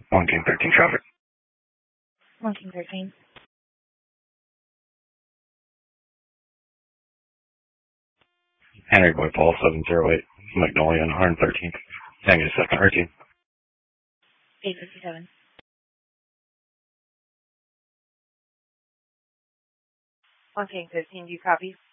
1 King 13 traffic. 1 King 13. Henry Boy Paul 708, Magnolia on 113th. Negative second routine. 857. 1 King 15, do you copy?